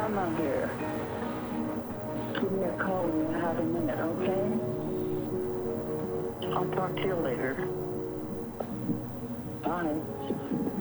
Mama here. Give me a call when you have a minute, okay? I'll talk to you later. Bye.